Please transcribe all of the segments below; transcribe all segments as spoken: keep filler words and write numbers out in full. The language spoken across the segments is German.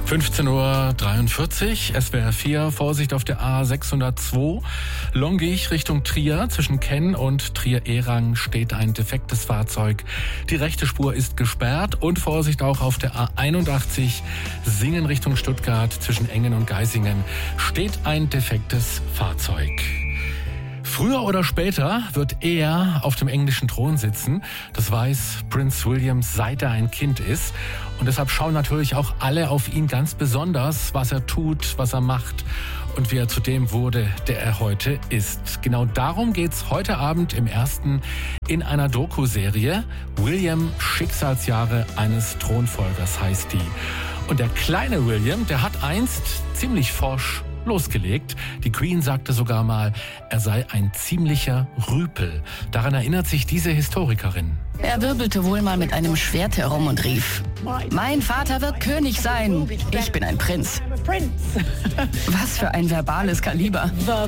fünfzehn Uhr dreiundvierzig, S W R vier, Vorsicht auf der A sechshundertzwei, Longich Richtung Trier. Zwischen Kenn und Trier-Erang steht ein defektes Fahrzeug. Die rechte Spur ist gesperrt und Vorsicht auch auf der A einundachtzig, Singen Richtung Stuttgart. Zwischen Engen und Geisingen steht ein defektes Fahrzeug. Früher oder später wird er auf dem englischen Thron sitzen. Das weiß Prinz William, seit er ein Kind ist. Und deshalb schauen natürlich auch alle auf ihn ganz besonders, was er tut, was er macht und wie er zu dem wurde, der er heute ist. Genau darum geht's heute Abend im Ersten in einer Doku-Serie. William, Schicksalsjahre eines Thronfolgers heißt die. Und der kleine William, der hat einst ziemlich forsch losgelegt. Die Queen sagte sogar mal, er sei ein ziemlicher Rüpel. Daran erinnert sich diese Historikerin. Er wirbelte wohl mal mit einem Schwert herum und rief: Mein Vater wird König sein. Ich bin ein Prinz. Was für ein verbales Kaliber.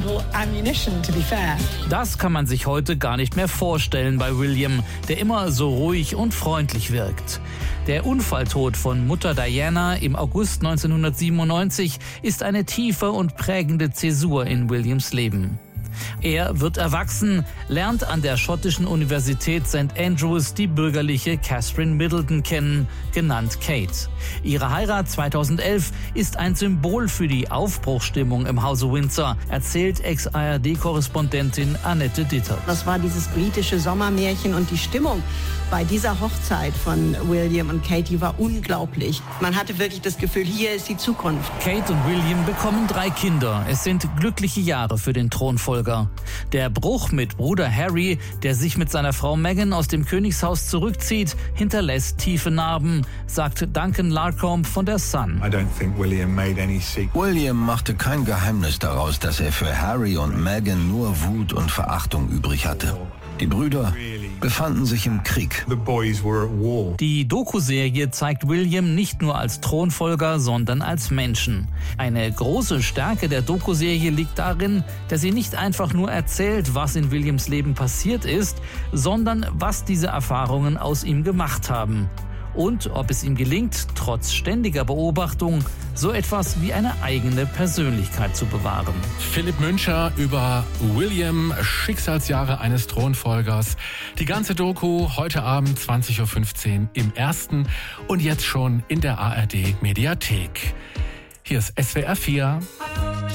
Das kann man sich heute gar nicht mehr vorstellen bei William, der immer so ruhig und freundlich wirkt. Der Unfalltod von Mutter Diana im August neunzehnhundertsiebenundneunzig ist eine tiefe und prägende Zäsur in Williams Leben. Er wird erwachsen, lernt an der schottischen Universität Sankt Andrews die bürgerliche Catherine Middleton kennen, genannt Kate. Ihre Heirat zweitausendelf ist ein Symbol für die Aufbruchsstimmung im Hause Windsor, erzählt Ex-A R D-Korrespondentin Annette Ditter. Das war dieses britische Sommermärchen und die Stimmung bei dieser Hochzeit von William und Kate, die war unglaublich. Man hatte wirklich das Gefühl, hier ist die Zukunft. Kate und William bekommen drei Kinder. Es sind glückliche Jahre für den Thronfolger. Der Bruch mit Bruder Harry, der sich mit seiner Frau Meghan aus dem Königshaus zurückzieht, hinterlässt tiefe Narben, sagt Duncan Larcombe von der Sun. William machte kein Geheimnis daraus, dass er für Harry und Meghan nur Wut und Verachtung übrig hatte. Die Brüder befanden sich im Krieg. Die Doku-Serie zeigt William nicht nur als Thronfolger, sondern als Menschen. Eine große Stärke der Doku-Serie liegt darin, dass sie nicht einfach nur erzählt, was in Williams Leben passiert ist, sondern was diese Erfahrungen aus ihm gemacht haben. Und ob es ihm gelingt, trotz ständiger Beobachtung, so etwas wie eine eigene Persönlichkeit zu bewahren. Philipp Müncher über William, Schicksalsjahre eines Thronfolgers. Die ganze Doku heute Abend zwanzig Uhr fünfzehn im Ersten und jetzt schon in der A R D Mediathek. Hier ist S W R vier.